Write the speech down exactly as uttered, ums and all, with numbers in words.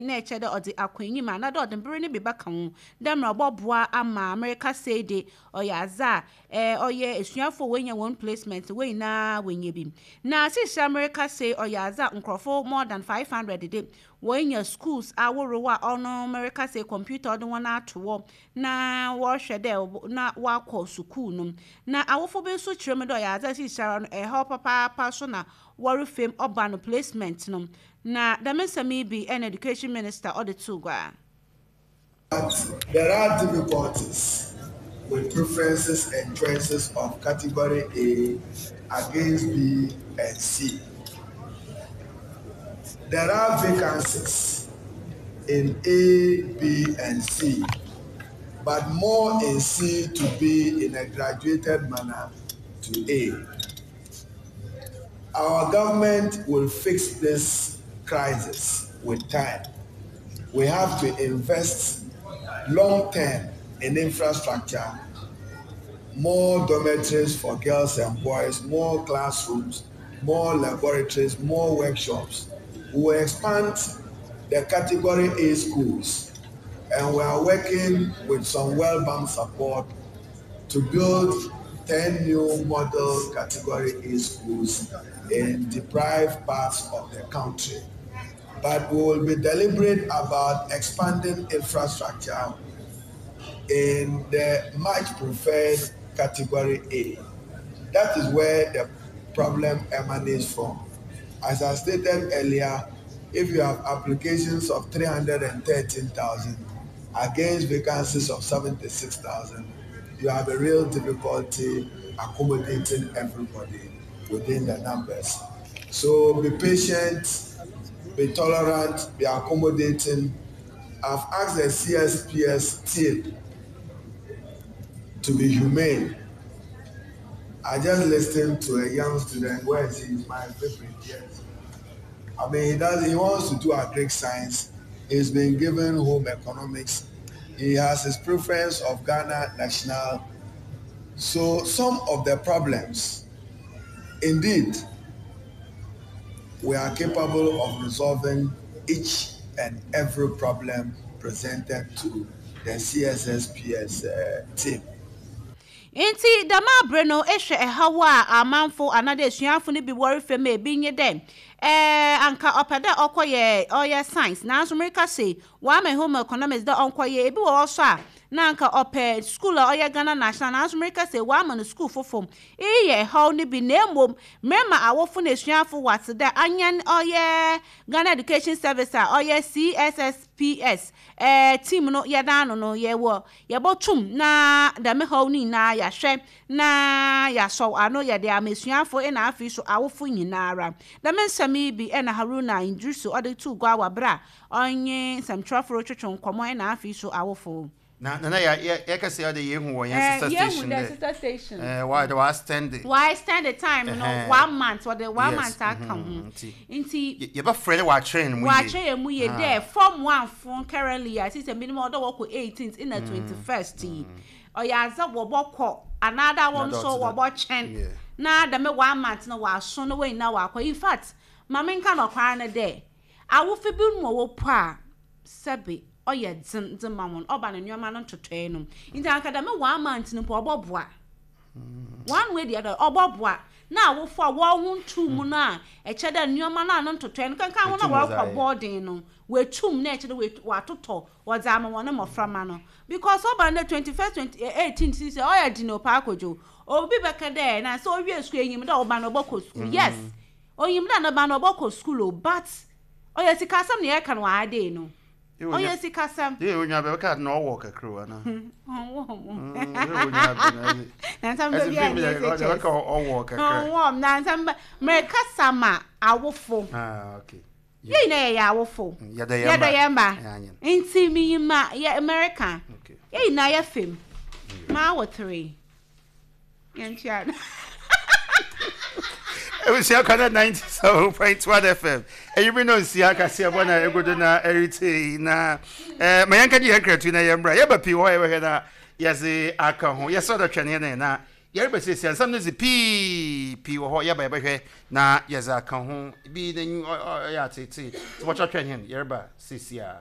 na eche de odi akwanyi ma na de odi mbere ne bi baka ho dem robobua ama America say de oyaza eh oye esuafo wenya one placement we na wenye bi na sisi America say oyaza nkrofo more than five hundred de wenya schools aworo wa ono America say computer de wona ato na wo hwe de na wakọ school num na awofo be so kirem de oyaza sisi eh help papa pa so na worry fame urban placement num na damesami be an education minister or the Tugwa. There are difficulties with preferences and choices of category A against B and C. There are vacancies in A, B, and C, but more in C to B in a graduated manner to A. Our government will fix this crisis with time. We have to invest long term in infrastructure, more dormitories for girls and boys, more classrooms, more laboratories, more workshops. We will expand the category A schools, and we are working with some well-bound support to build ten new model category A schools in deprived parts of the country. But we will be deliberate about expanding infrastructure in the much preferred category A. That is where the problem emanates from. As I stated earlier, if you have applications of three hundred thirteen thousand against vacancies of seventy-six thousand, you have a real difficulty accommodating everybody within the numbers. So be patient, be tolerant, be accommodating. I've asked the C S P S team to be humane. I just listened to a young student where he is my favorite. Yes. I mean, he does. He wants to do agric science. He's been given home economics. He has his preference of Ghana National. So some of the problems, indeed, we are capable of resolving each and every problem presented to the C S S P S uh, team. Inti dama breno ehwe ehawa amanfo anade suafo ne bi worry fam e bi nye dem eh anka opeda okoye oye science na America say wa me home economics da onkoye e bi wo so a na anka ope school oye Ghana National na America say wa man school fofom e ye how ne bi na emom mema awofo na suafo wat da anyan oye Ghana Education Service oye C S S P S eh team no ye dan no no ye wo ye botum na da me how ni na ya hwe na ya so ano ye de amesuafo e na afi so awofo nyinara da me nsami bi e na Haruna Indrusu ode tu gwa wabra onye samtrafo twetwe nkomo e na afi so awofo na na ya ya ka say ode ye hu wo yan sister station there sister station eh why do I stand it why stand the time no one month or the one month account nti ye ba friend wa train mu ye wa train mu ye there form one phone currently I see say minimum order work eighteenth in the twenty-first oyaza wo bokọ another one so wo bo chen na da me one month no wa so no we na wa kwa in fact mama nka no kwa na there awofe bi nu wo po a sebe oye dzin dzin mamon oba na nyoma no totwe no nti anka da me one month no po oboboa one way the other oboboa na awofo a wo hu ntum no a eche da nyoma na no totwe no kanka ho na wa kwa boarding no we tum na eche da we watoto wodza ama wona moframa no because oba na twenty-first twenty eighteen see say oya dino pa akojo obi beka there na so owie school enyim da oba no boko school yes oyim da na ba no boko school but oya sikasam na ye kan wa ade no oya sikasam ye onya be ka na owo kakro na owo onya be na nsam be ya ye ka owo kakro owo na nsam me kasama awofo ah okay ye na ye awofo ye da ye da yamba nti mi ma ye America okay ye na ye fem ma wo three yantia e we see kana ninety-seven point one F M e you be no see aka see bona egodo na erite na eh mayanka di hekratu na yembra ye ba pi wo ye we na ye se aka ho ye so da twene na na Yerba says, and some is a pee, pee or yaba here, na, yes, I come home, be the new, oh, yeah, see, watch our training, Yerba, Sisia.